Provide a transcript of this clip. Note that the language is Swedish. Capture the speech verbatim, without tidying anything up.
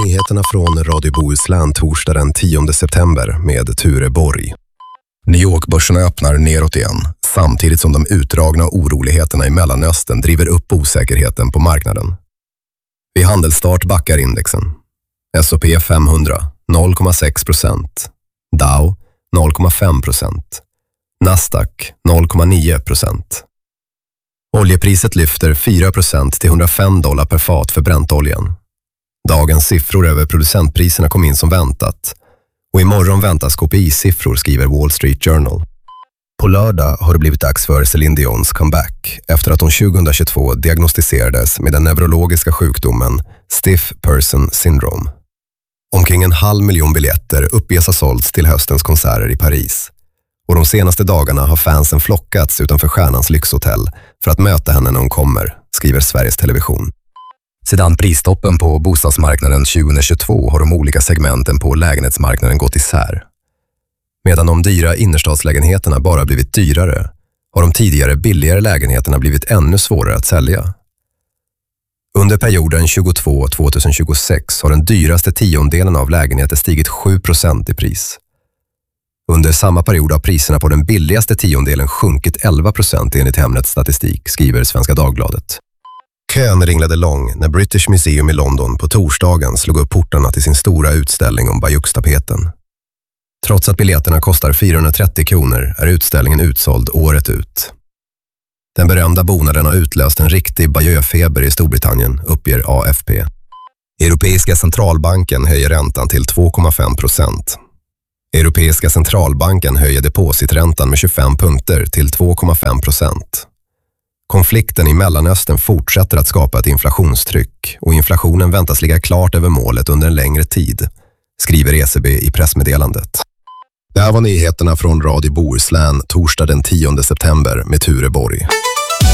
är nyheterna från Radio Bohuslän torsdag den tionde september med Ture Borg. New York-börserna öppnar neråt igen, samtidigt som de utdragna oroligheterna i Mellanöstern driver upp osäkerheten på marknaden. Vid handelsstart backar indexen. S och P femhundra noll komma sex procent, Dow noll komma fem procent, Nasdaq noll komma nio procent. Oljepriset lyfter fyra procent till hundrafem dollar per fat för bräntoljan. Dagens siffror över producentpriserna kom in som väntat och imorgon väntas K P I-siffror, skriver Wall Street Journal. På lördag har det blivit dags för Céline Dions comeback efter att hon tjugohundratjugotvå diagnostiserades med den neurologiska sjukdomen Stiff Person Syndrome. Omkring en halv miljon biljetter uppges ha sålts till höstens konserter i Paris. Och de senaste dagarna har fansen flockats utanför stjärnans lyxhotell för att möta henne när hon kommer, skriver Sveriges Television. Sedan pristoppen på bostadsmarknaden tjugohundratjugotvå har de olika segmenten på lägenhetsmarknaden gått isär. Medan de dyra innerstadslägenheterna bara blivit dyrare har de tidigare billigare lägenheterna blivit ännu svårare att sälja. Under perioden tjugotvå till tjugohundratjugosex har den dyraste tiondelen av lägenheter stigit sju procent i pris. Under samma period har priserna på den billigaste tiondelen sjunkit elva procent enligt Hemnets statistik, skriver Svenska Dagbladet. Kön ringlade lång när British Museum i London på torsdagen slog upp portarna till sin stora utställning om Bayeux-tapeten. Trots att biljetterna kostar fyrahundratrettio kronor är utställningen utsåld året ut. Den berömda bonaden har utlöst en riktig Bayeux-feber i Storbritannien, uppger A F P. Europeiska centralbanken höjer räntan till två komma fem procent. Europeiska centralbanken höjer depositräntan med tjugofem punkter till två komma fem procent. Konflikten i Mellanöstern fortsätter att skapa ett inflationstryck och inflationen väntas ligga klart över målet under en längre tid, skriver E C B i pressmeddelandet. Det här var nyheterna från Radio Bohuslän torsdag den tionde september med Ture Borg.